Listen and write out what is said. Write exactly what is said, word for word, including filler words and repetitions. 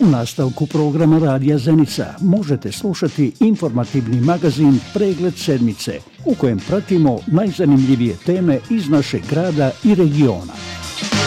U nastavku programa Radija Zenica možete slušati informativni magazin Pregled sedmice, u kojem pratimo najzanimljivije teme iz našeg grada i regiona.